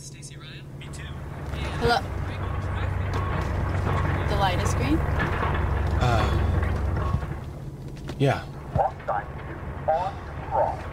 Stacy Ryan. Me too. Hello. The light is green? Yeah. Lost time on cross.